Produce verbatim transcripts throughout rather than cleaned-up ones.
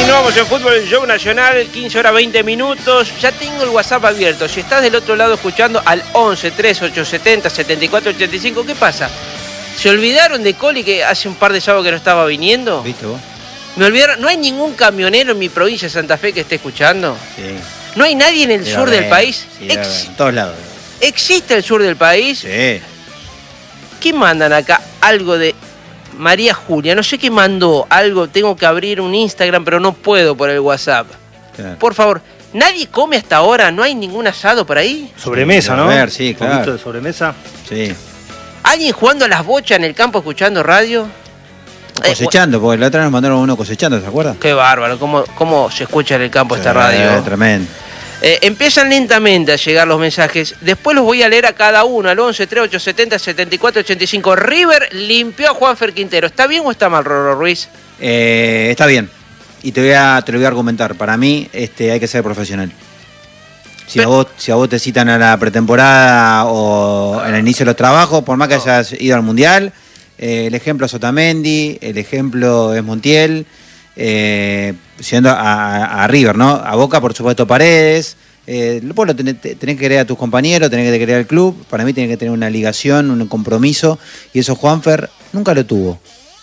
Continuamos en Fútbol el Show Nacional, quince horas veinte minutos. Ya tengo el WhatsApp abierto. Si estás del otro lado escuchando al once, tres, ocho setenta, setenta y cuatro ochenta y cinco, ¿qué pasa? ¿Se olvidaron de Coli que hace un par de sábados que no estaba viniendo? ¿Viste vos? Me olvidaron. ¿No hay ningún camionero en mi provincia de Santa Fe que esté escuchando? Sí. ¿No hay nadie en el Debe sur haber, del país? Sí, debe Ex- haber, en todos lados. ¿Existe el sur del país? Sí. ¿Qué mandan acá? Algo de María Julia. No sé qué mandó. Algo. Tengo que abrir un Instagram, pero no puedo por el WhatsApp. Claro. Por favor. ¿Nadie come hasta ahora? ¿No hay ningún asado por ahí? Sobremesa, ¿no? A ver, sí, claro. Un poquito de sobremesa. Sí. ¿Alguien jugando a las bochas en el campo escuchando radio? Cosechando, porque la otra vez nos mandaron uno cosechando, ¿se acuerdan? Qué bárbaro. ¿Cómo, cómo se escucha en el campo esta Eh, radio? Tremendo. Eh, empiezan lentamente a llegar los mensajes. Después los voy a leer a cada uno. Al once, tres, ocho setenta, setenta y cuatro ochenta y cinco. River limpió a Juanfer Quintero. ¿Está bien o está mal, Rorro Ruiz? Eh, está bien. Y te, voy a, te lo voy a argumentar. Para mí este, hay que ser profesional. Si a, Pero- vos, si a vos te citan a la pretemporada o en el inicio de los trabajos, por más que hayas ido al Mundial, eh, el ejemplo es Otamendi, el ejemplo es Montiel, eh, siendo a, a- a River, ¿no? A Boca, por supuesto, Paredes. Eh, vos lo tenés, tenés que querer a tus compañeros, tenés que querer al club. Para mí tiene que tener una ligación, un compromiso. Y eso Juanfer nunca lo tuvo.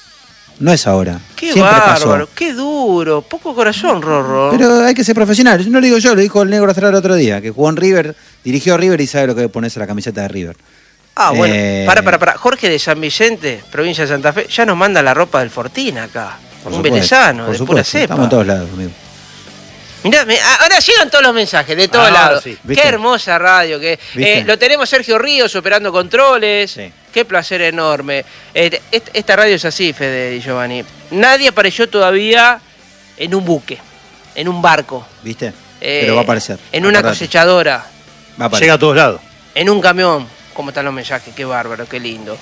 No es ahora. Qué Siempre bárbaro, pasó. qué duro. Poco corazón, Rorro. Pero hay que ser profesional. No lo digo yo, lo dijo el negro Astral el otro día, que jugó en River, dirigió a River y sabe lo que es ponerse la camiseta de River. Ah, bueno. Eh, Para, para, para. Jorge de San Vicente, provincia de Santa Fe, ya nos manda la ropa del Fortín acá. Por Un supuesto, velezano, por de supuesto, pura cepa. Estamos en todos lados, amigo. Mirá, me- ahora llegan todos los mensajes de todos Ahora lados. sí. ¿Viste? Qué hermosa radio. Que, ¿Viste? eh, lo tenemos Sergio Ríos operando controles. Sí. Qué placer enorme. Eh, est- esta radio es así, Fede y Giovanni. Nadie apareció todavía en un buque, en un barco, ¿Viste? eh, Pero va a aparecer. en una Acordate. cosechadora, Va a aparecer. Llega a todos lados. en un camión. ¿Cómo están los mensajes? Qué bárbaro, qué lindo.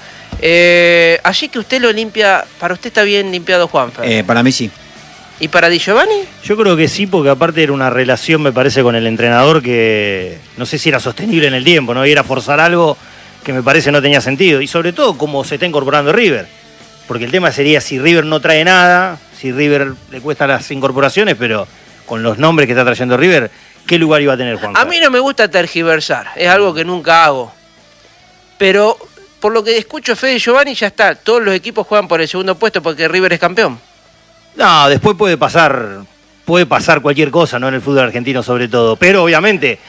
Eh, así que usted lo limpia, para usted está bien limpiado Juanfer. Eh, para mí sí. ¿Y para Di Giovanni? Yo creo que sí, porque aparte era una relación, me parece, con el entrenador que no sé si era sostenible en el tiempo, ¿no? Y era forzar algo que me parece no tenía sentido. Y sobre todo cómo se está incorporando River. Porque el tema sería si River no trae nada, si River le cuesta las incorporaciones, pero con los nombres que está trayendo River, ¿qué lugar iba a tener Juan? A mí no me gusta tergiversar, es algo que nunca hago. Pero por lo que escucho Fede y Giovanni ya está, todos los equipos juegan por el segundo puesto porque River es campeón. No, después puede pasar, puede pasar cualquier cosa, ¿no? En el fútbol argentino sobre todo. Pero obviamente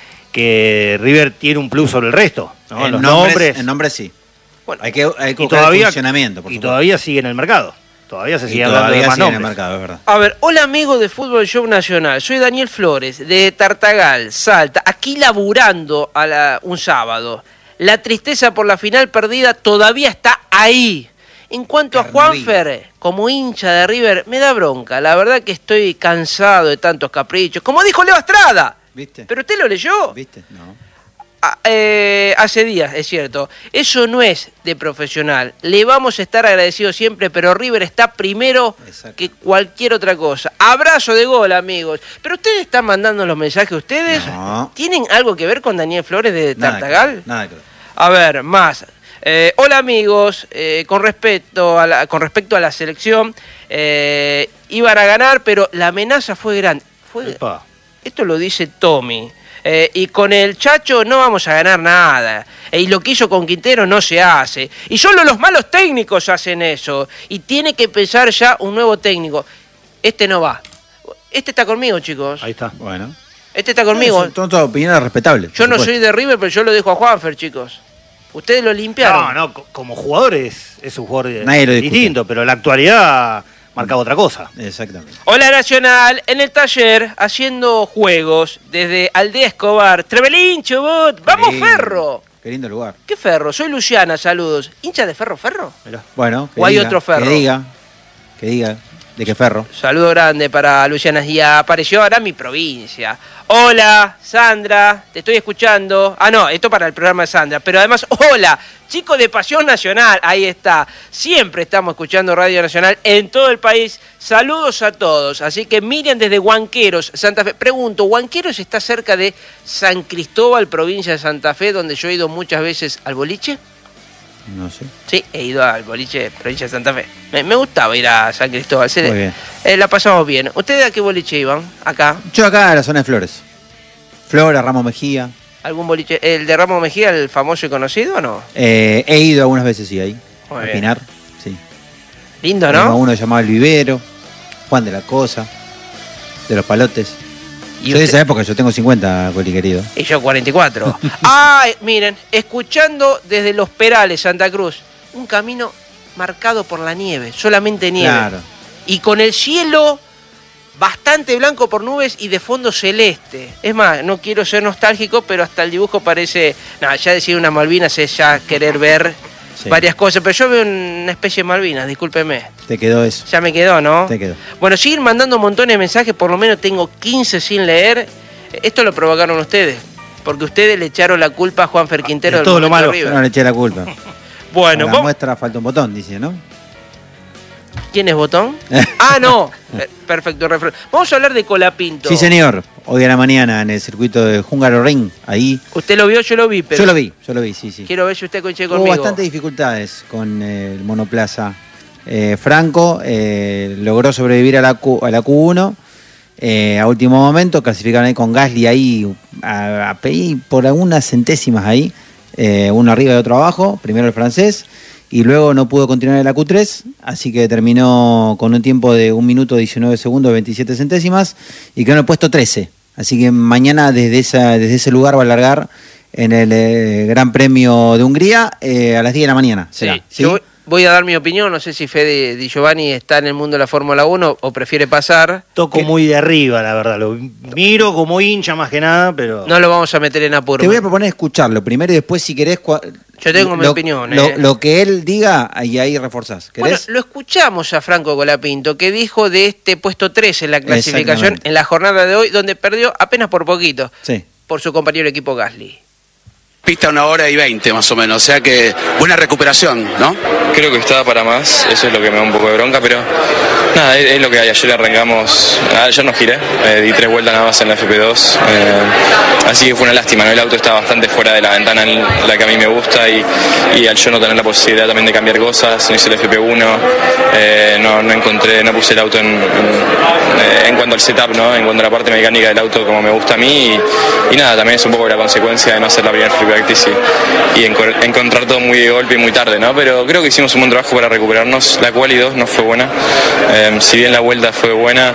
que River tiene un plus sobre el resto, ¿no? En Los nombres, nombres. en nombres sí. Bueno, Hay que, hay que y buscar todavía, el funcionamiento, por y supuesto. todavía sigue en el mercado. Todavía se Y sigue hablando de todavía más sigue en el nombres. mercado, es verdad. a ver, hola amigos de Fútbol Show Nacional, soy Daniel Flores de Tartagal, Salta, aquí laburando a la- un sábado. La tristeza por la final perdida todavía está ahí. En cuanto a Juanfer, como hincha de River, me da bronca. La verdad que estoy cansado de tantos caprichos. Como dijo Leo Estrada. ¿Viste? ¿Pero usted lo leyó? ¿Viste? No. Ah, eh, hace días, es cierto. Eso no es de profesional. Le vamos a estar agradecidos siempre, pero River está primero Exacto. que cualquier otra cosa. Abrazo de gol, amigos. ¿Pero ustedes están mandando los mensajes ustedes? No. ¿Tienen algo que ver con Daniel Flores de Nada que Tartagal? ver, Nada que ver. A ver, más. Eh, hola amigos, eh, con, respecto a la, con respecto a la selección, eh, iban a ganar, pero la amenaza fue grande. Fue, Epa. esto lo dice Tommy. Eh, y con el Chacho no vamos a ganar nada. Eh, y lo que hizo con Quintero no se hace. Y solo los malos técnicos hacen eso. Y tiene que pensar ya un nuevo técnico. Este no va. Este está conmigo, chicos. Ahí está. Bueno. Este está conmigo. Son, son todas opiniones respetables. Yo por no supuesto. soy de River, pero yo lo dejo a Juanfer, chicos. Ustedes lo limpiaron. No, no, co- como jugador es, es un jugador Nadie lo discute. distinto, pero la actualidad marcaba otra cosa. Exactamente. Hola Nacional, en el taller, haciendo juegos, desde Aldea Escobar. Trevelín, Chubut, ¡vamos lindo. Ferro! Qué lindo lugar. ¿Qué Ferro? Soy Luciana, saludos. ¿Hincha de Ferro, Ferro? Mirá. Bueno, que ¿O hay diga, otro Ferro? Que diga, que diga de qué Ferro. Saludo grande para Luciana. Y apareció ahora mi provincia. Hola, Sandra, te estoy escuchando. Ah, no, esto para el programa de Sandra. Pero además, hola, chicos de Pasión Nacional. Ahí está. Siempre estamos escuchando Radio Nacional en todo el país. Saludos a todos. Así que Miriam desde Huanqueros, Santa Fe. Pregunto, ¿Huanqueros está cerca de San Cristóbal, provincia de Santa Fe, donde yo he ido muchas veces al boliche? No sé. Sí, he ido al boliche provincia de Santa Fe. Me, me gustaba ir a San Cristóbal. Se Muy le- bien. eh, la pasamos bien. ¿Ustedes a qué boliche iban? Acá. Yo acá a la zona de Flores. Flora, Ramos Mejía. ¿Algún boliche? ¿El de Ramos Mejía, el famoso y conocido o no? Eh, he ido algunas veces, sí, ahí. Muy a bien. Pinar, sí. Lindo, Tengo ¿no? uno llamado El Vivero, Juan de la Cosa, de los Palotes. Y Yo de usted- esa época, yo tengo cincuenta, Coli querido. Y yo cuarenta y cuatro. Ah, miren, escuchando desde Los Perales, Santa Cruz, un camino marcado por la nieve, solamente nieve. Claro. Y con el cielo bastante blanco por nubes y de fondo celeste. Es más, no quiero ser nostálgico, pero hasta el dibujo parece... No, ya decir unas Malvinas es ya querer ver Sí. varias cosas, pero yo veo una especie de Malvinas, discúlpeme. Te quedó eso. Ya me quedó, ¿no? Te quedó. Bueno, siguen mandando montones de mensajes, por lo menos tengo quince sin leer. Esto lo provocaron ustedes, porque ustedes le echaron la culpa a Juanfer Quintero De del todo lo momento malo. River. Yo no le eché la culpa. Bueno, A la vos- muestra falta un botón, dice, ¿no? ¿quién es Botón? Ah, no. Per- Perfecto, refre- Vamos a hablar de Colapinto. Sí, señor. Hoy a la mañana en el circuito de Húngaro Ring, ahí. Usted lo vio, yo lo vi, pero Yo lo vi, yo lo vi, sí, sí. quiero ver si usted coincide Hubo conmigo. bastantes dificultades con eh, el monoplaza. Eh, Franco eh, logró sobrevivir a la Q, a la Q uno. Eh, a último momento clasificaron ahí con Gasly ahí a, a pedir por algunas centésimas ahí, eh, uno arriba y otro abajo, primero el francés, y luego no pudo continuar en la Q tres, así que terminó con un tiempo de un minuto diecinueve segundos veintisiete centésimas y quedó en el puesto trece. Así que mañana desde, esa, desde ese lugar va a largar en el eh, Gran Premio de Hungría eh, a las diez de la mañana. Sí, Será, ¿sí? yo voy- voy a dar mi opinión. No sé si Fede Di Giovanni está en el mundo de la Fórmula uno o prefiere pasar. Toco Que muy de arriba, la verdad. Lo miro como hincha más que nada, pero... No lo vamos a meter en apuro. Te voy a proponer escucharlo primero y después, si querés. cua- Yo tengo mi lo- opinión, Lo, eh. lo que él diga, y ahí reforzás. Bueno, ¿Querés? lo escuchamos a Franco Colapinto, que dijo de este puesto tres en la clasificación Exactamente. en la jornada de hoy, donde perdió apenas por poquito Sí. por su compañero de equipo Gasly. Pista una hora y veinte más o menos, o sea que buena recuperación, ¿no? Creo que estaba para más, eso es lo que me da un poco de bronca, pero nada, es, es lo que hay. Ayer arrancamos, ayer no giré, eh, di tres vueltas nada más en la F P dos, eh, así que fue una lástima, ¿no? El auto está bastante fuera de la ventana en la que a mí me gusta y, y al yo no tener la posibilidad también de cambiar cosas, no hice el F P uno, eh, no, no encontré, no puse el auto en, en, eh, en cuanto al setup, ¿no? En cuanto a la parte mecánica del auto como me gusta a mí y, y nada, también es un poco la consecuencia de no hacer la primera free practice y, y enco- encontrar todo muy de golpe y muy tarde, ¿no? Pero creo que hicimos un buen trabajo para recuperarnos. La quali dos no fue buena, eh, si bien la vuelta fue buena,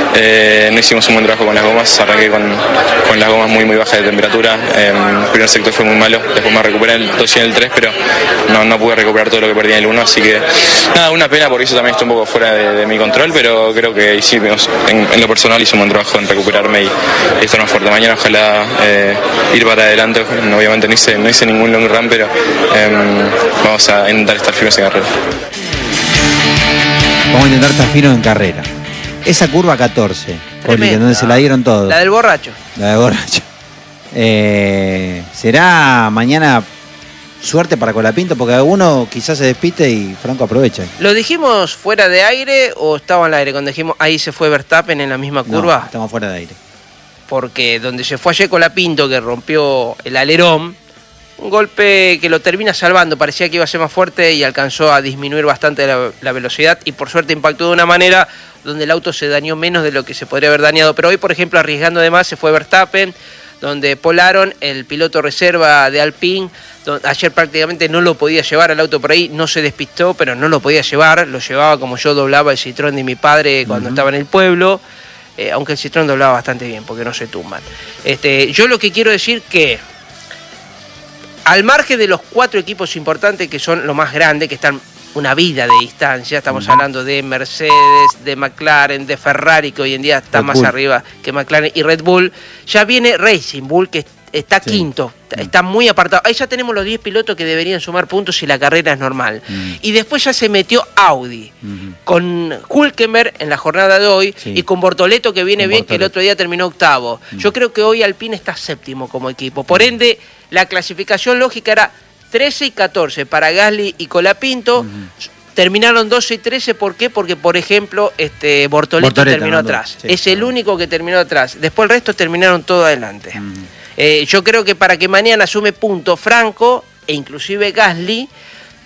eh, no hicimos un buen trabajo con las gomas. Arranqué con, con las gomas muy muy bajas de temperatura, eh, el primer sector fue muy malo, después me recuperé en el dos y en el tres, pero no, no pude recuperar todo lo que perdí en el uno, así que nada, una pena porque eso también está un poco fuera de, de mi control, pero creo que hicimos, en, en lo personal hice un buen trabajo en recuperarme y, y estar más fuerte. Mañana ojalá eh, ir para adelante, obviamente no hice, no hice ningún long run, pero eh, vamos a intentar estar firmes en carrera. Vamos a intentar estar finos en carrera. Esa curva catorce, Poli, Tremenda. donde se la dieron todo. La del borracho. La de borracho. Eh, será mañana suerte para Colapinto, porque alguno quizás se despiste y Franco aprovecha. ¿Lo dijimos fuera de aire o estaba al aire cuando dijimos ahí se fue Verstappen en la misma No, curva? estamos fuera de aire. Porque donde se fue ayer Colapinto, que rompió el alerón, un golpe que lo termina salvando, parecía que iba a ser más fuerte y alcanzó a disminuir bastante la, la velocidad y por suerte impactó de una manera donde el auto se dañó menos de lo que se podría haber dañado. Pero hoy, por ejemplo, arriesgando de más, se fue Verstappen, donde Paul Aron, el piloto reserva de Alpine, don- ayer prácticamente no lo podía llevar al auto por ahí, no se despistó, pero no lo podía llevar, lo llevaba como yo doblaba el Citroën de mi padre cuando estaba en el pueblo. Eh, aunque el Citroën doblaba bastante bien, porque no se tumban. Este, yo lo que quiero decir que, al margen de los cuatro equipos importantes que son lo más grande, que están una vida de distancia, estamos hablando de Mercedes, de McLaren, de Ferrari, que hoy en día está Red más Bull. arriba que McLaren, y Red Bull, ya viene Racing Bull, que está Sí. quinto, está muy apartado. Ahí ya tenemos los diez pilotos que deberían sumar puntos si la carrera es normal. Mm. Y después ya se metió Audi, Ujú. con Hülkenberg en la jornada de hoy, Sí. y con Bortoleto, que viene Con bien, que el Bortoleto. otro día terminó octavo. Yo creo que hoy Alpine está séptimo como equipo. Por ende, la clasificación lógica era trece y catorce para Gasly y Colapinto. Terminaron doce y trece, ¿por qué? Porque, por ejemplo, este Bortoleto Bortoleto terminó mandó, atrás. sí. Es el único que terminó atrás. Después el resto terminaron todo adelante. Ujú. Eh, yo creo que para que mañana sume punto Franco e inclusive Gasly,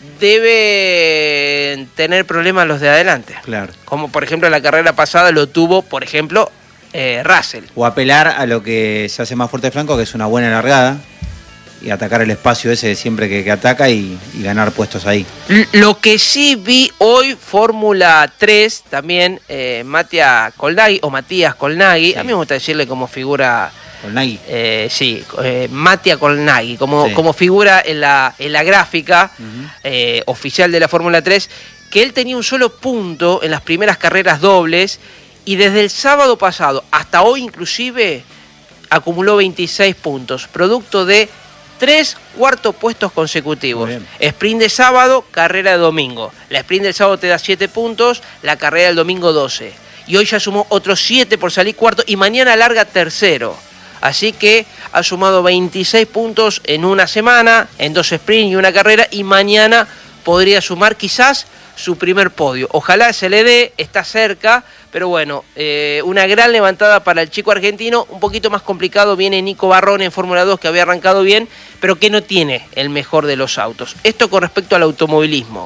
deben tener problemas los de adelante. Claro. Como por ejemplo la carrera pasada lo tuvo, por ejemplo, eh, Russell. O apelar a lo que se hace más fuerte de Franco, que es una buena largada, y atacar el espacio ese siempre que, que ataca y, y ganar puestos ahí. Lo que sí vi hoy, Fórmula tres, también eh, Matías Colnaghi, o Matías Colnaghi, sí. A mí me gusta decirle como figura... Colnaghi. Eh, sí, eh, Matías Colnaghi, como, Sí. como figura en la, en la gráfica uh-huh. eh, oficial de la Fórmula tres, que él tenía un solo punto en las primeras carreras dobles, y desde el sábado pasado hasta hoy inclusive acumuló veintiséis puntos, producto de tres cuartos puestos consecutivos. Sprint de sábado, carrera de domingo. La sprint del sábado te da siete puntos, la carrera del domingo doce. Y hoy ya sumó otros siete por salir cuarto y mañana larga tercero. Así que ha sumado veintiséis puntos en una semana, en dos sprints y una carrera, y mañana podría sumar quizás su primer podio. Ojalá se le dé, está cerca, pero bueno, eh, una gran levantada para el chico argentino. Un poquito más complicado viene Nico Barrón en Fórmula dos, que había arrancado bien, pero que no tiene el mejor de los autos. Esto con respecto al automovilismo.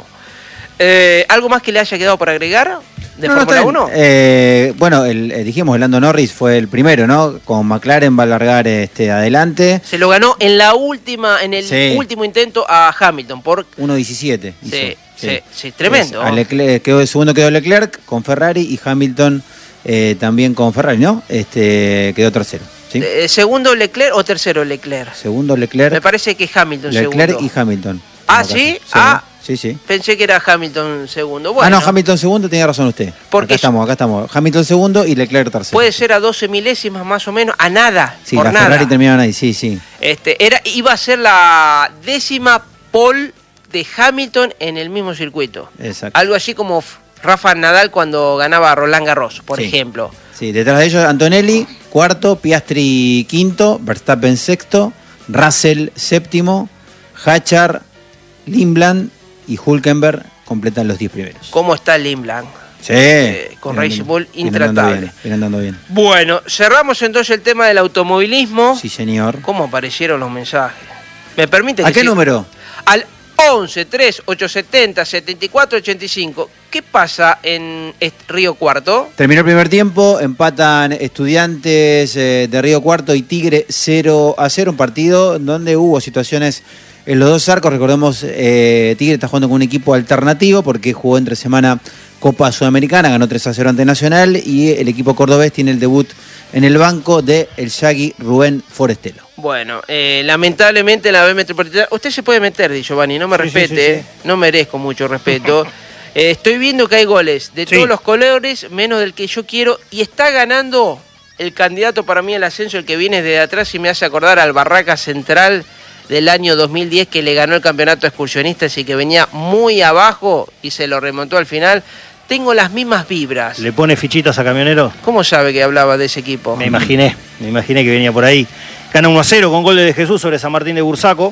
Eh, ¿Algo más que le haya quedado por agregar de no, Fórmula no, uno? Eh, bueno, el, eh, dijimos, el Lando Norris fue el primero, ¿no? Con McLaren va a largar este, adelante. Se lo ganó en la última, en el Sí. último intento a Hamilton por uno diecisiete. Sí, sí, sí, tremendo. Es, a Leclerc, quedó, el segundo quedó Leclerc con Ferrari y Hamilton eh, también con Ferrari, ¿no? Este quedó tercero. ¿sí? Eh, ¿Segundo Leclerc o tercero Leclerc? Segundo Leclerc. Me parece que Hamilton Leclerc segundo. y Hamilton. Ah, ¿sí? Sí, Ah, sí, sí. pensé que era Hamilton segundo. Bueno, ah, no, Hamilton segundo, tenía razón usted. Porque acá estamos, acá estamos. Hamilton segundo y Leclerc tercero. puede ser a doce milésimas más o menos, a nada, Sí, por la nada. Ferrari terminaron ahí, sí, sí. Este, era, iba a ser la décima pole de Hamilton en el mismo circuito. Exacto. Algo así como Rafa Nadal cuando ganaba a Roland Garros, por Sí. ejemplo. Sí, detrás de ellos Antonelli, cuarto, Piastri quinto, Verstappen sexto, Russell séptimo, Hachar, Lindblad y Hülkenberg completan los diez primeros. ¿Cómo está Lindblad? Sí. Eh, con Vienen Racing andando- Bull vienen andando intratable. bien, vienen andando bien. Bueno, cerramos entonces el tema del automovilismo. Sí, señor. ¿Cómo aparecieron los mensajes? ¿Me permite que ¿A qué sí? número? Al once, tres, ochocientos setenta, setenta y cuatro, ochenta y cinco. ¿Qué pasa en Est- Río Cuarto? Terminó el primer tiempo, empatan Estudiantes eh, de Río Cuarto y Tigre cero a cero, un partido donde hubo situaciones en los dos arcos. Recordemos, eh, Tigre está jugando con un equipo alternativo porque jugó entre semana Copa Sudamericana, ganó tres a cero ante Nacional, y el equipo cordobés tiene el debut en el banco de el Yagui Rubén Forestelo. Bueno, eh, lamentablemente la B Metropolitana... Usted se puede meter, Di Giovanni, no me Sí, respete, sí, sí, no merezco mucho respeto. Eh, estoy viendo que hay goles de Sí. todos los colores, menos del que yo quiero, y está ganando el candidato para mí al ascenso, el que viene desde atrás y me hace acordar al Barraca Central del año dos mil diez, que le ganó el campeonato a excursionistas y que venía muy abajo y se lo remontó al final. Tengo las mismas vibras. ¿Le pone fichitas a Camionero? ¿Cómo sabe que hablaba de ese equipo? Me imaginé, me imaginé que venía por ahí. Gana uno a cero con gol de Jesús sobre San Martín de Bursaco.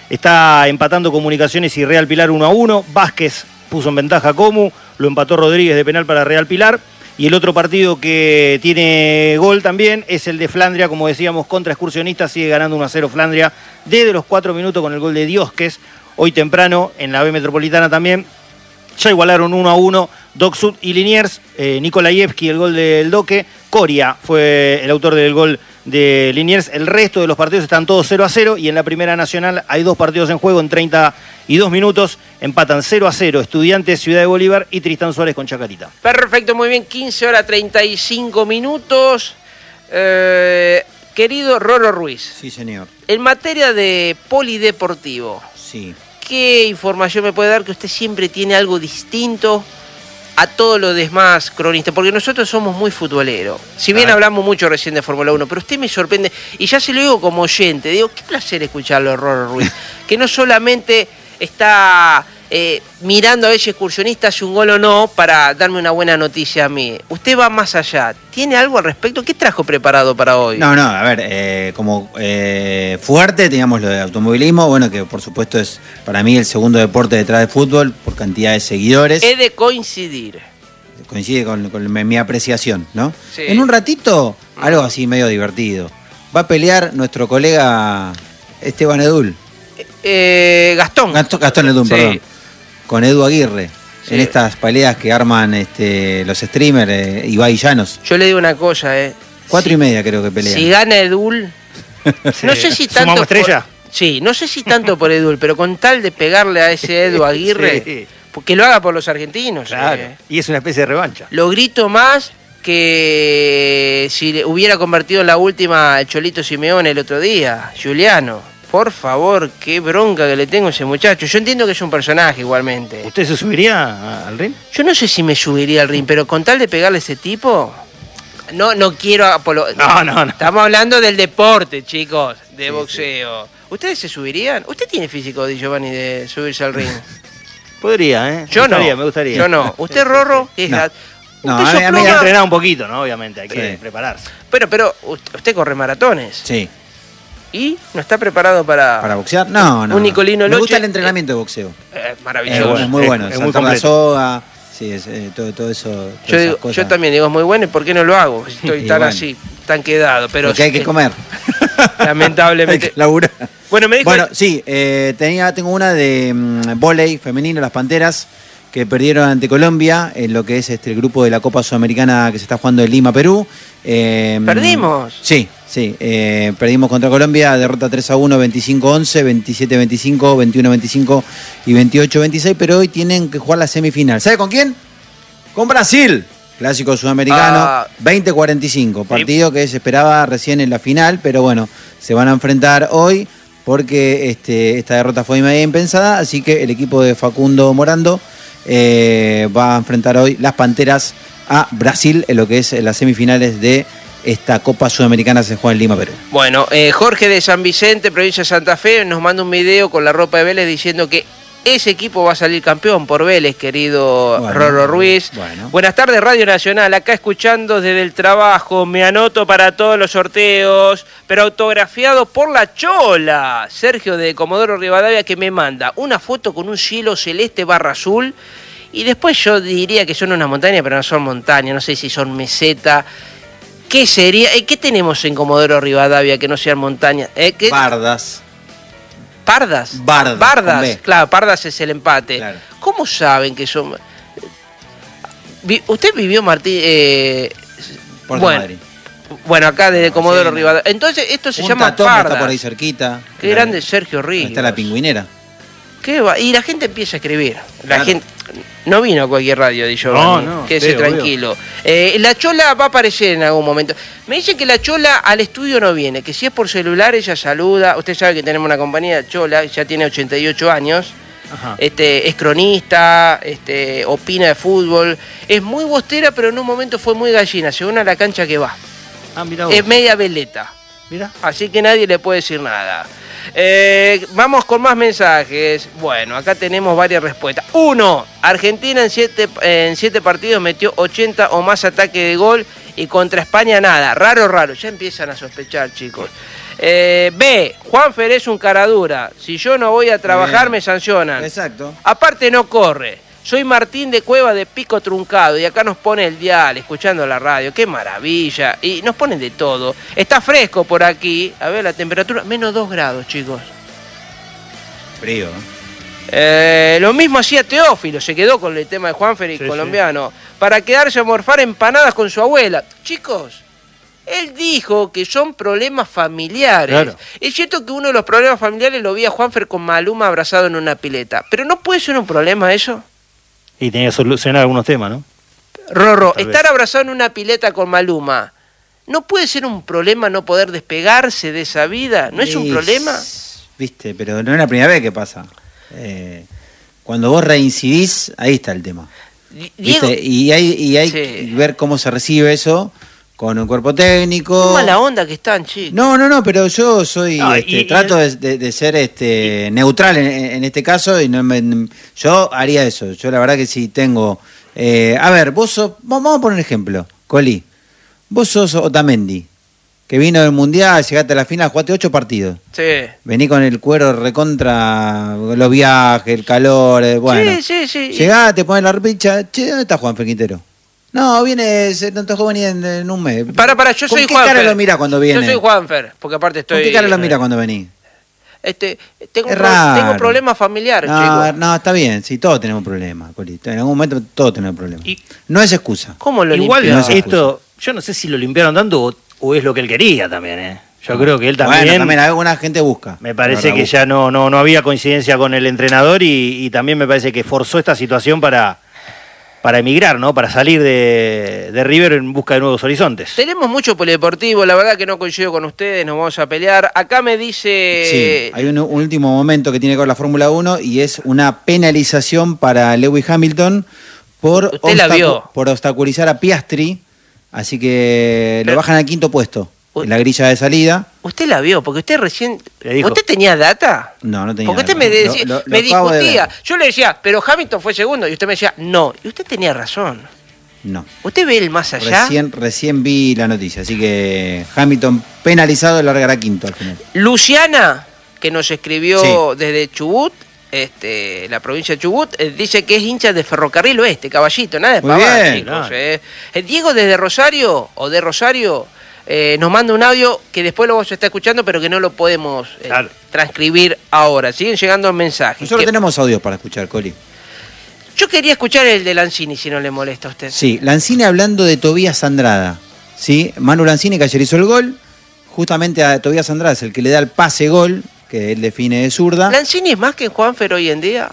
Está empatando Comunicaciones y Real Pilar uno a uno. Vázquez puso en ventaja a Comu, lo empató Rodríguez de penal para Real Pilar. Y el otro partido que tiene gol también es el de Flandria, como decíamos, contra Excursionistas. Sigue ganando uno a cero Flandria desde los cuatro minutos con el gol de Diosques. Hoy temprano en la B Metropolitana también. Ya igualaron uno a uno Doc Sud y Liniers. Eh, Nikolaevski, el gol del Doque. Coria fue el autor del gol de Liniers. El resto de los partidos están todos cero a cero. Y en la Primera Nacional hay dos partidos en juego en treinta y dos minutos. Empatan cero a cero Estudiantes, Ciudad de Bolívar y Tristán Suárez con Chacarita. Perfecto, muy bien, quince horas treinta y cinco minutos. Eh, querido Rolo Ruiz, Sí, señor. en materia de polideportivo, Sí. ¿qué información me puede dar que usted siempre tiene algo distinto a todos los demás cronistas? Porque nosotros somos muy futboleros. Si bien Ah. hablamos mucho recién de Fórmula uno, pero usted me sorprende, y ya se lo digo como oyente, digo, qué placer escucharlo, Rolo Ruiz, que no solamente está eh, mirando a ver si excursionista hace un gol o no para darme una buena noticia a mí. Usted va más allá. ¿Tiene algo al respecto? ¿Qué trajo preparado para hoy? No, no, a ver, eh, como eh, fuerte teníamos lo de automovilismo, bueno, que por supuesto es para mí el segundo deporte detrás del fútbol por cantidad de seguidores. He de coincidir. Coincide con, con mi, mi apreciación, ¿no? Sí. En un ratito, algo así medio divertido. Va a pelear nuestro colega Esteban Edul. Eh, Gastón. Gastón, Gastón Edul, Sí. perdón. con Edu Aguirre. Sí. En estas peleas que arman este, los streamers, eh, Ibai y Llanos. Yo le digo una cosa, eh. Cuatro si, y media creo que pelean. Si gana Edul, no sé si tanto. ¿Sumamos estrella? Por, sí, no sé si tanto por Edul, pero con tal de pegarle a ese Edu Aguirre, Sí. que lo haga por los argentinos. Claro. eh. Y es una especie de revancha. Lo grito más que si le hubiera convertido en la última el Cholito Simeone el otro día, Giuliano. Por favor, qué bronca que le tengo a ese muchacho. Yo entiendo que es un personaje igualmente. ¿Usted se subiría al ring? Yo no sé si me subiría al ring, pero con tal de pegarle a ese tipo, no, no quiero apolo- No, no, no. Estamos hablando del deporte, chicos, de Sí, boxeo. ¿Ustedes se subirían? ¿Usted tiene físico, Di Giovanni, de subirse al ring? Podría, ¿eh? Yo me no. gustaría, me gustaría. Yo no. ¿Usted, Rorro? ¿Qué es No. la- No, un peso a mí- a mí- Hay que pluma? entrenar un poquito, ¿no? Obviamente, hay que Sí. prepararse. Pero, pero, usted usted corre maratones. Sí. ¿Y no está preparado para...? ¿Para boxear? No, no. Un no. Nicolino Me Loche, gusta el entrenamiento de boxeo. Eh, Es, maravilloso. es muy es- bueno. es muy Saltar la completo. soga. Sí, es, eh, todo, todo eso. todas Yo, esas digo, cosas. yo también digo, es muy bueno, ¿y por qué no lo hago? Estoy Y tan bueno. así, tan quedado. Pero Porque hay que eh, comer. Lamentablemente. Hay que laburar. Bueno, me dijo... Bueno, sí, eh, tenía, tengo una de mm, vóley femenino, las Panteras, que perdieron ante Colombia en lo que es este, el grupo de la Copa Sudamericana que se está jugando en Lima, Perú. Eh, ¿Perdimos? Sí, sí. eh, perdimos contra Colombia, derrota tres a uno, veinticinco once, veintisiete veinticinco, veintiuno veinticinco y veintiocho veintiséis, pero hoy tienen que jugar la semifinal. ¿Sabe con quién? Con Brasil. Clásico sudamericano, Ah. veinte cuarenta y cinco. Partido que se esperaba recién en la final, pero bueno, se van a enfrentar hoy porque este, esta derrota fue media impensada, así que el equipo de Facundo Morando eh, va a enfrentar hoy las Panteras a Brasil en lo que es las semifinales de esta Copa Sudamericana que se juega en Lima, Perú. Bueno, eh, Jorge de San Vicente, provincia de Santa Fe, nos manda un video con la ropa de Vélez diciendo que ese equipo va a salir campeón por Vélez, querido Bueno, Rorro Ruiz. bueno. Buenas tardes, Radio Nacional, acá escuchando desde el trabajo, me anoto para todos los sorteos, pero autografiado por la Chola, Sergio de Comodoro Rivadavia, que me manda una foto con un cielo celeste barra azul, y después yo diría que son una montaña, pero no son montañas, no sé si son meseta. ¿Qué sería? Eh, ¿Qué tenemos en Comodoro Rivadavia que no sean montañas? Eh, ¿qué? Bardas. ¿Pardas? Bardas, con Bardas, B. claro, Pardas es el empate. Claro. ¿Cómo saben que son...? Vi- ¿Usted vivió, Martín? Eh... Puerto bueno, Madrid. bueno, acá desde No, Comodoro sí, no. Rivadavia. Entonces, esto se Un llama tatón Pardas. está por ahí cerquita. Qué grande Sergio Ríos. Está la pingüinera. ¿Qué va? Y la gente empieza a escribir. La Claro. gente no vino a cualquier radio, Di Giovanni. No, no, Quédese veo, tranquilo. Eh, la Chola va a aparecer en algún momento. Me dicen que la Chola al estudio no viene, que si es por celular ella saluda. Usted sabe que tenemos una compañía, Chola, ya tiene ochenta y ocho años. Ajá. Este, es cronista, este, opina de fútbol. Es muy bostera, pero en un momento fue muy gallina, según a la cancha que va. Ah, mirá vos. Es media veleta. Mirá. Así que nadie le puede decir nada. Eh, vamos con más mensajes. Bueno, acá tenemos varias respuestas. Uno, Argentina en siete, en siete partidos metió ochenta o más ataques de gol y contra España nada. Raro, raro. Ya empiezan a sospechar, chicos. Eh, B, Juanfer es un caradura. Si yo no voy a trabajar Bien. me sancionan. Exacto. Aparte no corre. Soy Martín de Cueva de Pico Truncado y acá nos pone el dial, escuchando la radio. ¡Qué maravilla! Y nos ponen de todo. Está fresco por aquí. A ver la temperatura, menos dos grados, chicos. Frío. ¿eh? Eh, lo mismo hacía Teófilo, se quedó con el tema de Juanfer y Sí, colombiano. Para quedarse a morfar empanadas con su abuela. Chicos, él dijo que son problemas familiares. Claro. Es cierto que uno de los problemas familiares lo vi a Juanfer con Maluma abrazado en una pileta. Pero ¿no puede ser un problema eso? Y tenía que solucionar algunos temas, ¿no? Rorro, Tal estar vez. abrazado en una pileta con Maluma, ¿no puede ser un problema no poder despegarse de esa vida? ¿No es un Y- problema? Viste, pero no es la primera vez que pasa. Eh, cuando vos reincidís, ahí está el tema. Di- Diego, ¿Viste? Y hay, y hay Sí. que ver cómo se recibe eso con un cuerpo técnico. qué mala onda que están, chicos. No, no, no, pero yo soy, No, este, y- y- trato de, de- de ser este, neutral en, en este caso y no me- yo haría eso. Yo la verdad que si tengo, eh, a ver, vos sos, vamos a poner un ejemplo, Coli, vos sos Otamendi, que vino del Mundial, llegaste a la final, jugaste ocho partidos. Sí. Vení con el cuero recontra los viajes, el calor, eh, bueno. Sí, sí, sí. Llegás, te pones la repicha, che, ¿dónde está Juan Quintero? No, viene, se- no te dejó venir en, en un mes. Para, para, yo ¿Con soy qué Juanfer. cara lo mira cuando viene? Yo soy Juanfer, porque aparte estoy... ¿Con qué cara lo eh, mira cuando venís? este, tengo, Es pro- raro. tengo problemas familiares, No, chicos. no, está bien, sí, todos tenemos problemas, Colito. En algún momento todos tenemos problemas. Y- No es excusa. ¿Cómo lo Igual limpió? no se esto, yo no sé si lo limpiaron tanto o, o es lo que él quería también, ¿eh? Yo creo que él también, Bueno, también alguna gente busca. me parece La que busca. ya no, no, no había coincidencia con el entrenador y, y también me parece que forzó esta situación para, para emigrar, ¿no? Para salir de, de River en busca de nuevos horizontes. Tenemos mucho polideportivo, la verdad que no coincido con ustedes, nos vamos a pelear. Acá me dice... Sí, hay un, un último momento que tiene que ver la Fórmula uno y es una penalización para Lewis Hamilton por, Usted la vio. por obstaculizar a Piastri, así que Pero- lo bajan al quinto puesto en la grilla de salida. Usted la vio, porque usted recién... Le dijo. ¿Usted tenía data? No, no tenía Porque usted data. me, decía, Lo- lo- lo me acabo de discutía. ver. Yo le decía, pero Hamilton fue segundo. Y usted me decía, no. Y usted tenía razón. No. ¿Usted ve el más allá? Recién, recién vi la noticia, así que Hamilton penalizado largará quinto al final. Luciana, que nos escribió Sí. desde Chubut, este, la provincia de Chubut, eh, dice que es hincha de Ferrocarril Oeste, Caballito, nada de Muy pavada, bien, chicos. claro. eh. Eh, Diego desde Rosario, o de Rosario, eh, nos manda un audio que después lo vamos a estar escuchando, pero que no lo podemos eh, Claro. transcribir ahora. Siguen llegando mensajes. Nosotros Que- tenemos audios para escuchar, Coli. Yo quería escuchar el de Lanzini, si no le molesta a usted. Sí, Lanzini hablando de Tobías Andrada. ¿Sí? Manu Lanzini que ayer hizo el gol. Justamente a Tobías Andrada es el que le da el pase gol, que él define de zurda. ¿Lanzini es más que Juanfer hoy en día?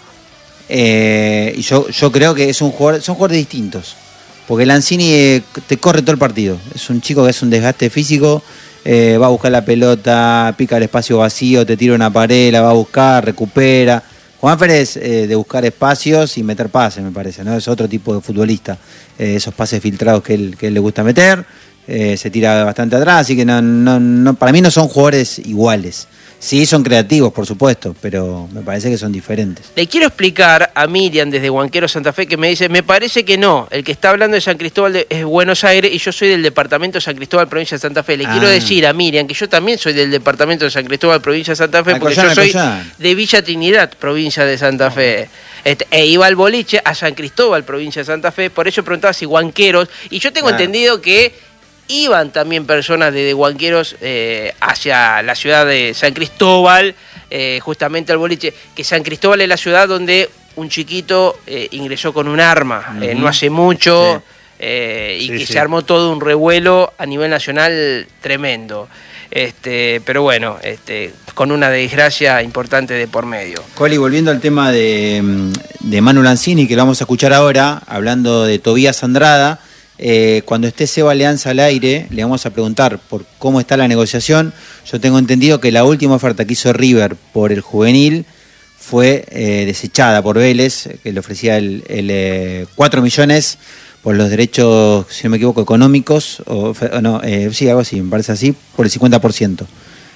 Eh, y yo, yo creo que es un jugador, son jugadores distintos. Porque Lanzini eh, te corre todo el partido. Es un chico que es un desgaste físico. eh, va a buscar la pelota, pica el espacio vacío, te tira una pared, la va a buscar, recupera. Juanfer es eh, de buscar espacios y meter pases, me parece, ¿no? Es otro tipo de futbolista. Eh, esos pases filtrados que él, que él le gusta meter. eh, se tira bastante atrás, así que no, no, no, para mí no son jugadores iguales. Sí, son creativos, por supuesto, pero me parece que son diferentes. Le quiero explicar a Miriam desde Huanquero Santa Fe que me dice, me parece que no, el que está hablando de San Cristóbal de, es Buenos Aires y yo soy del departamento de San Cristóbal, provincia de Santa Fe. Le Ah. quiero decir a Miriam que yo también soy del departamento de San Cristóbal, provincia de Santa Fe, porque Alcoyana, yo soy Alcoyana. de Villa Trinidad, provincia de Santa Fe. Este, e iba al boliche a San Cristóbal, provincia de Santa Fe, por eso preguntaba si Huanqueros, y yo tengo Claro. entendido que iban también personas de, de Huanqueros eh, hacia la ciudad de San Cristóbal, eh, justamente al boliche, que San Cristóbal es la ciudad donde un chiquito eh, ingresó con un arma, eh, Ujú. no hace mucho, Sí. eh, y Sí, que sí. se armó todo un revuelo a nivel nacional tremendo. Este, pero bueno, este, con una desgracia importante de por medio. Coli, volviendo al tema de, mm, de Manu Lanzini, que lo vamos a escuchar ahora, hablando de Tobías Andrada, eh, cuando esté Seba Alianza al aire, le vamos a preguntar por cómo está la negociación. Yo tengo entendido que la última oferta que hizo River por el juvenil fue eh, desechada por Vélez, que le ofrecía el, el, eh, cuatro millones por los derechos, si no me equivoco, económicos, o, o no, eh, sí, algo así, me parece así, por el cincuenta por ciento.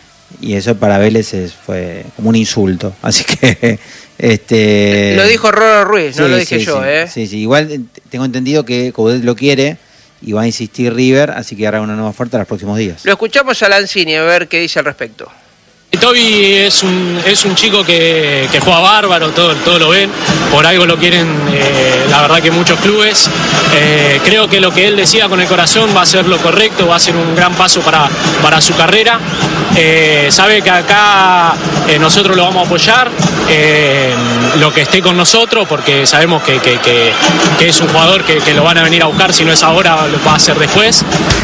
Y eso para Vélez es- fue como un insulto. Así que... este Lo dijo Roro Ruiz, no sí, lo dije sí, yo, sí, ¿eh? Sí, sí, igual eh, tengo entendido que Coudet lo quiere y va a insistir River, así que hará una nueva oferta en los próximos días. Lo escuchamos a Lanzini a ver qué dice al respecto. Toby es un, es un chico que, que juega bárbaro, todo, todo lo ven, por algo lo quieren, eh, la verdad que muchos clubes. Eh, creo que lo que él decía con el corazón va a ser lo correcto, va a ser un gran paso para, para su carrera. Eh, sabe que acá eh, nosotros lo vamos a apoyar, eh, lo que esté con nosotros, porque sabemos que, que, que, que es un jugador que, que lo van a venir a buscar, si no es ahora, lo va a hacer después.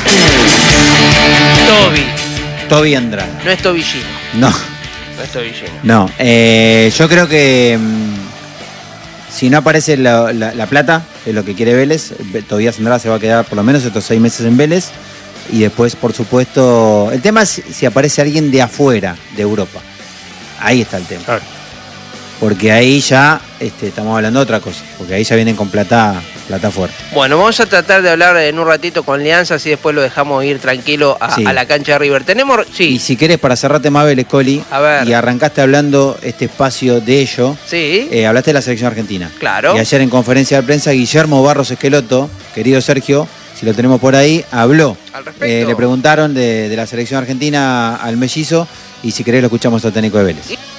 Toby, Toby Andrada. no es Tobillino, No, no es Tobillino. no. eh, yo creo que mm, si no aparece la, la- la plata, que es lo que quiere Vélez, Be- Tobías Andrada se va a quedar por lo menos estos seis meses en Vélez. Y después, por supuesto, el tema es si- si aparece alguien de afuera, de Europa. Ahí está el tema. Claro. Porque ahí ya este, estamos hablando de otra cosa. Porque ahí ya vienen con plata, plata fuerte. Bueno, vamos a tratar de hablar en un ratito con Alianza, y después lo dejamos ir tranquilo a, Sí. a la cancha de River. Tenemos, Y sí, si querés, para cerrarte más Vélez, Coli, A ver. y arrancaste hablando este espacio de ello, sí, eh, hablaste de la selección argentina. claro. Y ayer en conferencia de prensa, Guillermo Barros Esqueloto, querido Sergio, si lo tenemos por ahí, habló. Al respecto. Eh, le preguntaron de, de la selección argentina al mellizo, y si querés lo escuchamos al técnico de Vélez.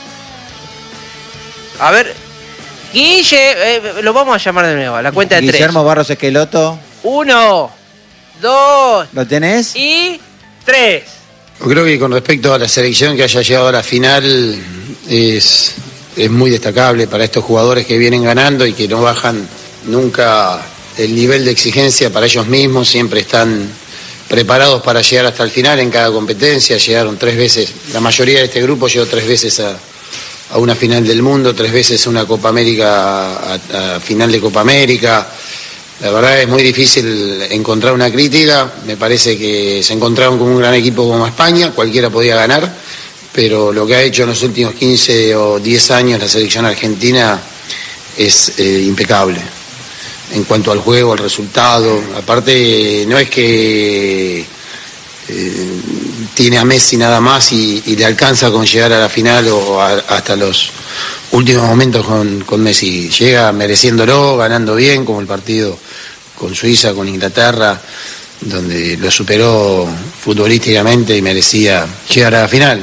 A ver, Guille, eh, lo vamos a llamar de nuevo, a la cuenta de Guillermo Barros Esqueloto, tres. Uno, dos ¿lo tenés? y tres. Creo que con respecto a la selección que haya llegado a la final es, es muy destacable para estos jugadores que vienen ganando y que no bajan nunca el nivel de exigencia para ellos mismos, siempre están preparados para llegar hasta el final en cada competencia. Llegaron tres veces, la mayoría de este grupo llegó tres veces a, a una final del mundo, tres veces a una Copa América, a, a final de Copa América. La verdad es muy difícil encontrar una crítica, me parece que se encontraron con un gran equipo como España, cualquiera podía ganar, pero lo que ha hecho en los últimos quince o diez años la selección argentina es eh, impecable. En cuanto al juego, al resultado, aparte no es que eh, tiene a Messi nada más y, y le alcanza con llegar a la final o a, hasta los últimos momentos con, con Messi, llega mereciéndolo, ganando bien, como el partido con Suiza, con Inglaterra, donde lo superó futbolísticamente y merecía llegar a la final.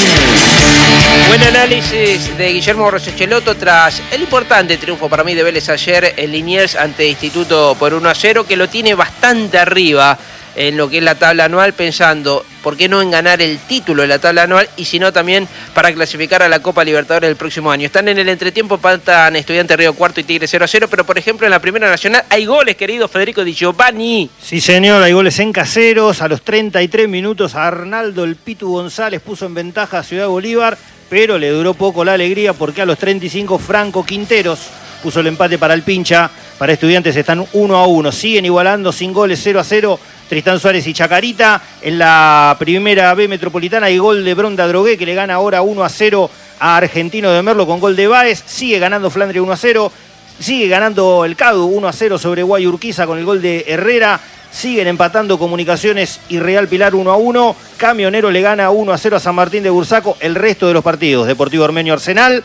Buen análisis de Guillermo Rosechelotto tras el importante triunfo para mí de Vélez ayer en Liniers ante Instituto por uno a cero, que lo tiene bastante arriba en lo que es la tabla anual, pensando por qué no en ganar el título de la tabla anual y si no también para clasificar a la Copa Libertadores del próximo año. Están en el entretiempo, empatan Estudiantes Río Cuarto y Tigre cero a cero, pero por ejemplo en la Primera Nacional hay goles, querido Federico Di Giovanni. Sí señor, hay goles en Caseros. A los treinta y tres minutos Arnaldo el Pitu González puso en ventaja a Ciudad Bolívar, pero le duró poco la alegría porque a los treinta y cinco Franco Quinteros puso el empate para el Pincha. Para Estudiantes están uno a uno, siguen igualando sin goles, cero a cero. Tristán Suárez y Chacarita. En la Primera B Metropolitana hay gol de Bronda Drogué, que le gana ahora uno a cero a Argentino de Merlo con gol de Báez. Sigue ganando Flandria uno a cero. Sigue ganando el Cadu uno a cero sobre Guayurquiza con el gol de Herrera. Siguen empatando Comunicaciones y Real Pilar uno a uno. Camionero le gana uno a cero a San Martín de Bursaco. El resto de los partidos: Deportivo Ormeño Arsenal.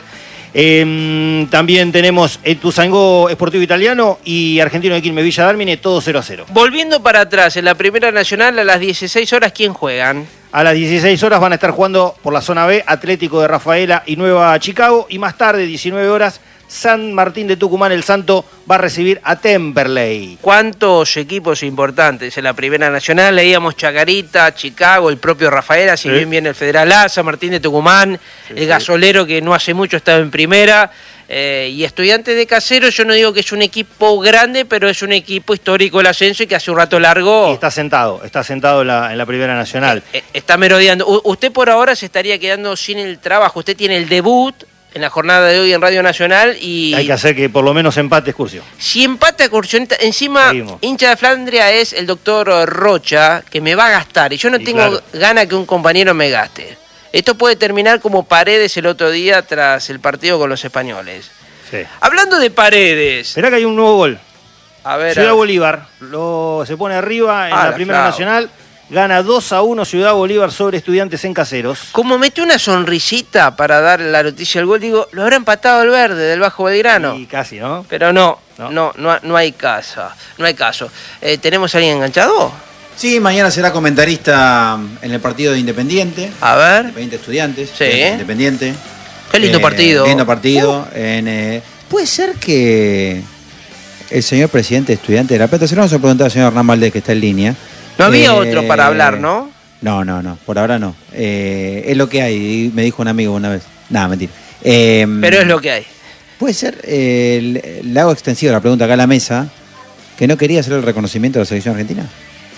Eh, también tenemos Ituzaingó Sportivo Italiano y Argentino de Quilmes Villa Dálmine, todo cero a cero. Volviendo para atrás, en la Primera Nacional a las dieciséis horas, ¿quién juegan? A las dieciséis horas van a estar jugando por la zona B Atlético de Rafaela y Nueva Chicago, y más tarde, diecinueve horas, San Martín de Tucumán, el Santo, va a recibir a Temperley. ¿Cuántos equipos importantes en la Primera Nacional? Leíamos Chacarita, Chicago, el propio Rafaela, si sí. bien viene el Federal A, San Martín de Tucumán, sí, el sí. Gasolero, que no hace mucho estaba en Primera, eh, y Estudiantes de Caseros. Yo no digo que es un equipo grande, pero es un equipo histórico del ascenso y que hace un rato largo... Y está sentado, está sentado en la, en la Primera Nacional. Eh, eh, está merodeando. U- usted por ahora se estaría quedando sin el trabajo. Usted tiene el debut en la jornada de hoy en Radio Nacional y... Hay que hacer que por lo menos empate Excursio. Si empate Excursión, encima Seguimos. Hincha de Flandria es el doctor Rocha, que me va a gastar, y yo no y tengo claro. gana que un compañero me gaste. Esto puede terminar como Paredes el otro día tras el partido con los españoles. Sí. Hablando de Paredes... Esperá que hay un nuevo gol. A ver, Ciudad a ver. Bolívar lo, se pone arriba en ah, la la Primera clavo. Nacional. Gana dos a uno Ciudad Bolívar sobre Estudiantes en Caseros. Como metió una sonrisita para dar la noticia del gol, digo, lo habrá empatado el Verde del Bajo Belgrano. Y casi, ¿no? Pero no, no, no, no, no hay caso, no hay caso. Eh, ¿Tenemos a alguien enganchado? Sí, mañana será comentarista en el partido de Independiente. A ver. Independiente Estudiantes. Sí. Independiente. Qué lindo Eh, partido. Lindo partido. Uh. En, eh, ¿Puede ser que el señor presidente de Estudiantes de La Plata, se lo vamos a preguntar al señor Hernán Valdés, que está en línea? No había eh, otro para hablar, ¿no? No, no, no, por ahora no. Eh, es lo que hay, me dijo un amigo una vez. Nada, mentira. Eh, Pero es lo que hay. Puede ser, eh, le hago extensivo la pregunta acá a la mesa, que no quería hacer el reconocimiento de la selección argentina.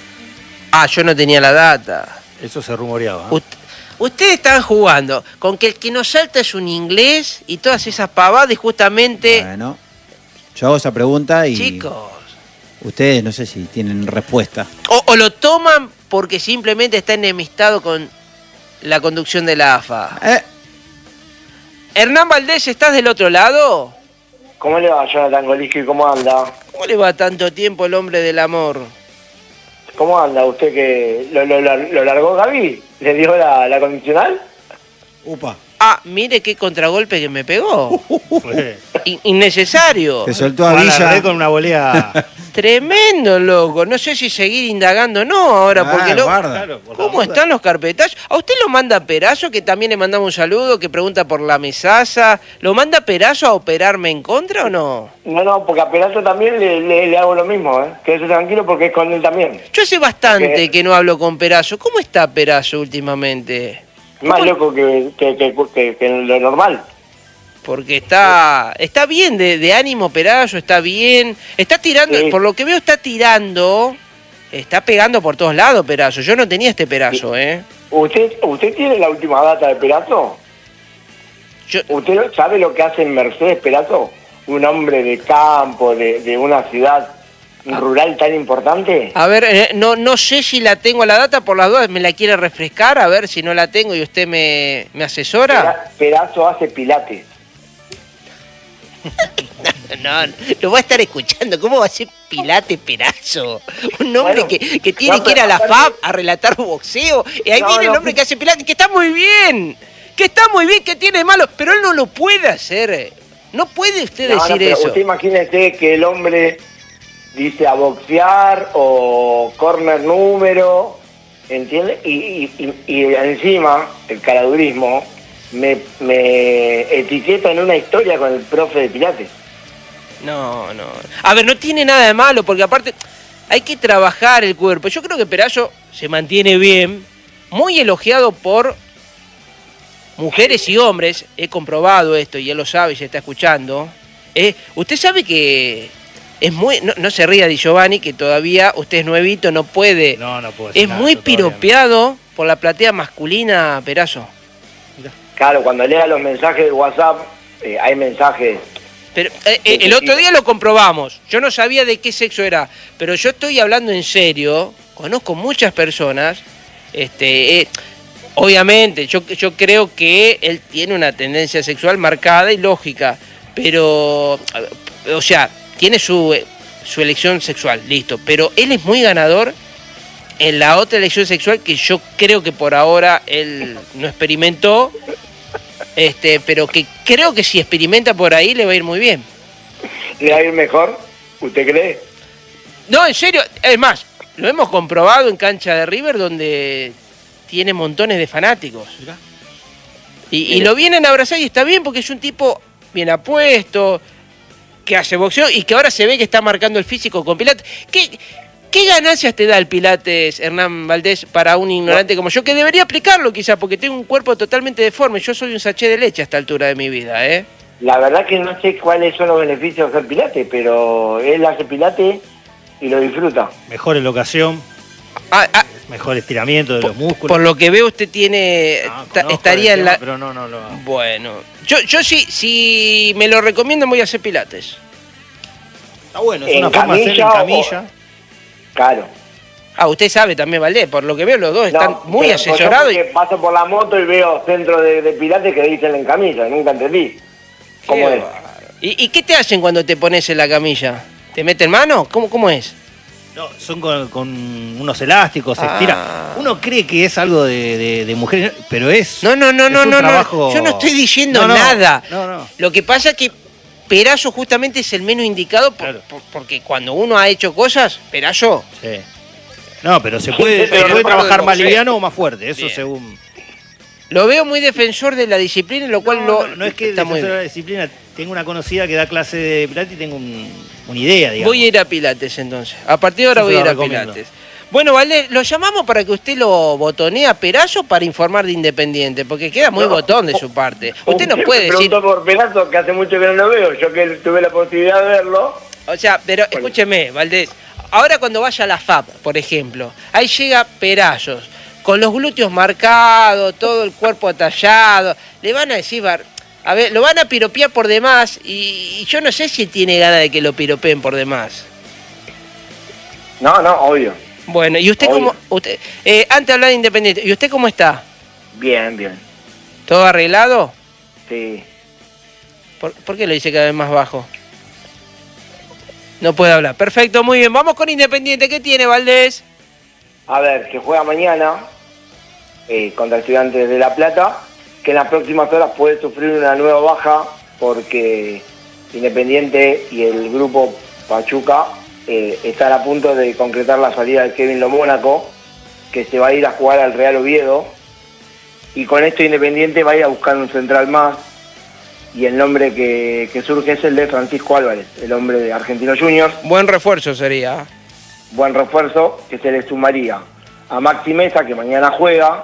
Ah, yo no tenía la data. Eso se rumoreaba. ¿eh? Ust- Ustedes están jugando con que el que nos salta es un inglés y todas esas pavadas, y justamente... Bueno, yo hago esa pregunta y... Chicos. Ustedes no sé si tienen respuesta. O, o lo toman porque simplemente está enemistado con la conducción de la A F A. Eh. Hernán Valdés, ¿estás del otro lado? ¿Cómo le va, Jonathan Golisky? ¿Cómo anda? ¿Cómo le va tanto tiempo el hombre del amor? ¿Cómo anda? ¿Usted que lo, lo, lo largó Gaby? ¿Le dio la, la condicional? Upa. Ah, Ah, mire qué contragolpe que me pegó. In- innecesario. Se soltó a Juan Villa. Larré con una volea. Tremendo, loco. No sé si seguir indagando o no ahora, Ah, porque lo- guarda. Claro, por la ¿Cómo duda. están los carpetazos? A usted lo manda Perazo, que también le mandamos un saludo, que pregunta por la mesaza. ¿Lo manda Perazo a operarme en contra o no? No, no, porque a Perazo también le, le, le hago lo mismo, ¿eh? Quédese tranquilo porque es con él también. Yo hace bastante ¿Qué? que no hablo con Perazo. ¿Cómo está Perazo últimamente? Más loco que, que, que, que, que lo normal. Porque está está bien de, de ánimo Perazo, está bien. Está tirando, Sí. por lo que veo está tirando, está pegando por todos lados Perazo. Yo no tenía este Perazo, ¿eh? ¿Usted usted tiene la última data de Perazo? Yo, ¿Usted sabe lo que hace en Mercedes Perazo? Un hombre de campo, de, de una ciudad rural tan importante. a ver, eh, no, no sé si la tengo a la data, por las dudas me la quiere refrescar, a ver si no la tengo y usted me, me asesora. Pera- Perazo hace pilates. No, lo va a estar escuchando. ¿Cómo va a ser Pilate Perazo? Un hombre Bueno, que, que tiene no, que ir a la pero F A B aparte- a relatar boxeo. Y ahí No, viene el no, hombre pero- que hace Pilate, que está muy bien. Que está muy bien, que tiene de malo. Pero él no lo puede hacer. No puede usted No, no, decir pero eso. usted imagínese que el hombre dice a boxear o corner número, ¿entiende? Y, y, y, y encima, el caradurismo, me, me etiqueta en una historia con el profe de Pilates. No, no. A ver, no tiene nada de malo, porque aparte hay que trabajar el cuerpo. Yo creo que Perazo se mantiene bien, muy elogiado por mujeres y hombres. He comprobado esto y él lo sabe y se está escuchando. Eh, usted sabe que es muy... No, no se ría Di Giovanni, que todavía usted es nuevito, no puede... No, no puedo decir Es nada, muy yo todavía no. piropeado por la platea masculina, Perazo. Claro, cuando lea los mensajes de WhatsApp, eh, hay mensajes. Pero eh, eh, el otro día lo comprobamos. Yo no sabía de qué sexo era, pero yo estoy hablando en serio. Conozco muchas personas. Este, eh, obviamente, yo, yo creo que él tiene una tendencia sexual marcada y lógica, pero, o sea, tiene su, eh, su elección sexual, listo. Pero él es muy ganador en la otra elección sexual que yo creo que por ahora él no experimentó. Este, pero que creo que si experimenta por ahí le va a ir muy bien. ¿Le va a ir mejor? ¿Usted cree? No, en serio, es más, lo hemos comprobado en cancha de River donde tiene montones de fanáticos. Y, y lo vienen a abrazar y está bien porque es un tipo bien apuesto, que hace boxeo y que ahora se ve que está marcando el físico con Pilates. ¿Qué, qué ganancias te da el Pilates, Hernán Valdés, para un ignorante como yo? Que debería aplicarlo quizás porque tengo un cuerpo totalmente deforme. Yo soy un sachet de leche a esta altura de mi vida, ¿eh? La verdad que no sé cuáles son los beneficios de hacer Pilates, pero él hace Pilates y lo disfruta. Mejor elocación, Ah, ah, mejor estiramiento de los músculos. por lo que veo usted tiene... No, ta- conozco estaría el en tema, la... Pero no, no lo hago. Bueno, yo, yo sí, si me lo recomiendan voy a hacer Pilates. Está bueno, es ¿En una forma de hacer en camilla o- camilla. Claro. Ah, usted sabe también, Valdés, por lo que veo los dos están No, muy pero asesorados. yo porque paso por la moto y veo centro de, de Pilates que dicen en camilla, nunca entendí. ¿Cómo Qué es? bárbaro. ¿Y, ¿Y qué te hacen cuando te pones en la camilla? ¿Te meten mano? ¿Cómo, cómo es? No, son con, con unos elásticos, se Ah. estira. Uno cree que es algo de, de, de mujeres, pero es. No, no, no, es no, un no, trabajo- no. Yo no estoy diciendo No, no, nada. No, no. Lo que pasa es que Perazo justamente es el menos indicado por- Claro. por- porque cuando uno ha hecho cosas, Perazo. Sí. No, pero se puede, pero se puede no trabajar podemos más ser. liviano o más fuerte, eso Bien. según. Lo veo muy defensor de la disciplina, lo cual No, lo, no, no es que está muy defensor de la bien. disciplina. Tengo una conocida que da clase de pilates y tengo un- una idea, digamos. Voy a ir a Pilates entonces. A partir de ahora Yo se voy a lo ir a recomiendo. Pilates. Bueno, Valdés, lo llamamos para que usted lo botonee a Perazo para informar de Independiente, porque queda muy No. botón de su parte. Usted no puede me decir... preguntó por Perazo, que hace mucho que no lo veo. Yo que tuve la posibilidad de verlo. O sea, pero escúcheme, Valdés. Ahora cuando vaya a la F A B, por ejemplo, ahí llega Perazos, con los glúteos marcados, todo el cuerpo atallado. Le van a decir, bar- a ver, lo van a piropear por demás y, y yo no sé si tiene ganas de que lo piropeen por demás. No, no, obvio. Bueno, ¿y usted Obvio. cómo...? Usted, eh, antes de hablar de Independiente, ¿y usted cómo está? Bien, bien. ¿Todo arreglado? Sí. ¿Por, por qué lo dice cada vez más bajo? No puede hablar. Perfecto, muy bien. Vamos con Independiente. ¿Qué tiene, Valdés? A ver, que juega mañana eh, contra Estudiantes de La Plata, que que en las próximas horas puede sufrir una nueva baja porque Independiente y el grupo Pachuca eh, están a punto de concretar la salida de Kevin Lo Mónaco, que se va a ir a jugar al Real Oviedo, y con esto Independiente va a ir a buscar un central más, y el nombre que, que surge es el de Francisco Álvarez, el hombre de Argentinos Juniors. Buen refuerzo sería. Buen refuerzo que se le sumaría a Maxi Mesa, que mañana juega,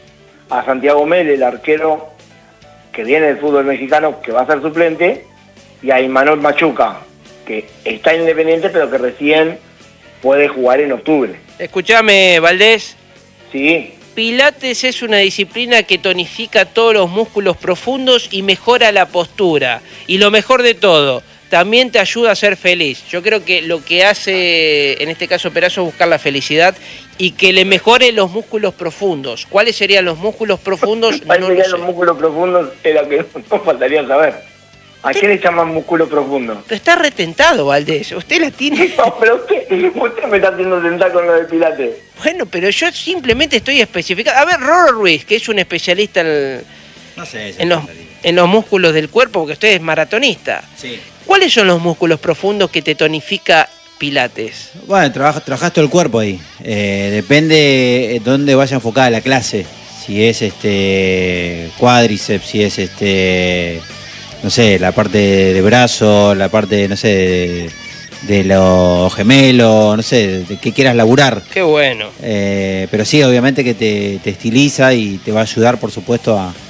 a Santiago Mel, el arquero que viene del fútbol mexicano, que va a ser suplente, y a Imanol Machuca, que está en Independiente, pero que recién puede jugar en octubre. Escuchame, Valdés. Sí. Pilates es una disciplina que tonifica todos los músculos profundos y mejora la postura. Y lo mejor de todo, también te ayuda a ser feliz. Yo creo que lo que hace, en este caso Perazo, es buscar la felicidad y que le mejore los músculos profundos. ¿Cuáles serían los músculos profundos? ¿Cuáles no serían lo los sé. músculos profundos? Es lo que nos faltaría saber. ¿A qué le llaman músculo profundo? Pero está retentado, Valdés. Usted la tiene... No, pero usted, usted me está haciendo tentar con lo de Pilates. Bueno, pero yo simplemente estoy especificando. A ver, Roro Ruiz, que es un especialista en, No sé. en, los, en los músculos del cuerpo, porque usted es maratonista. Sí. ¿Cuáles son los músculos profundos que te tonifica Pilates? Bueno, trabajas, trabajas todo el cuerpo ahí. Eh, depende dónde vaya enfocada la clase. Si es este cuádriceps, si es este, no sé, la parte de brazo, la parte, no sé, de, de los gemelos, no sé, de qué quieras laburar. Qué bueno. Eh, pero sí, obviamente que te, te estiliza y te va a ayudar, por supuesto, a,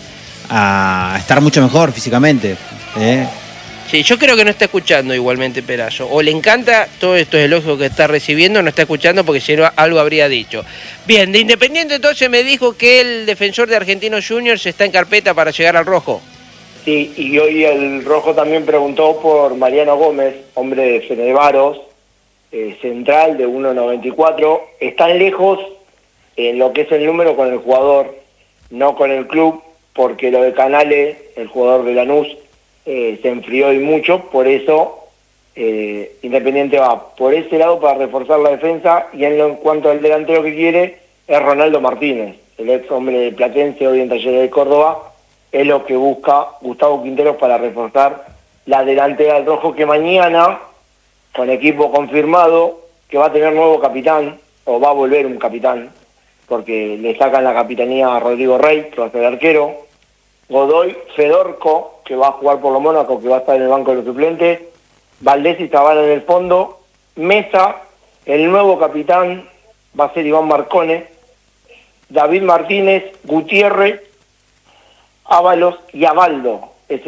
a estar mucho mejor físicamente. ¿eh? Sí, yo creo que no está escuchando igualmente Perazo. O le encanta todos estos elogios que está recibiendo, no está escuchando porque si no algo habría dicho. Bien, de Independiente entonces me dijo que el defensor de Argentinos Juniors está en carpeta para llegar al rojo. Sí, y hoy el Rojo también preguntó por Mariano Gómez, hombre de Fenevaros, eh, central de uno noventa y cuatro. Están lejos en lo que es el número con el jugador, no con el club, porque lo de Canales, el jugador de Lanús, eh, se enfrió y mucho, por eso eh, Independiente va por ese lado para reforzar la defensa, y en, lo, en cuanto al delantero que quiere es Ronaldo Martínez, el ex hombre de Platense, hoy en Talleres de Córdoba. Es lo que busca Gustavo Quinteros para reforzar la delantera del Rojo, que mañana, con equipo confirmado, que va a tener nuevo capitán, o va a volver un capitán, porque le sacan la capitanía a Rodrigo Rey, que va a ser arquero, Godoy, Fedorco, que va a jugar por los Mónaco, que va a estar en el banco de los suplentes, Valdés y Zavala en el fondo, Mesa, el nuevo capitán va a ser Iván Marcone, David Martínez, Gutiérrez, Ábalos y Abaldo,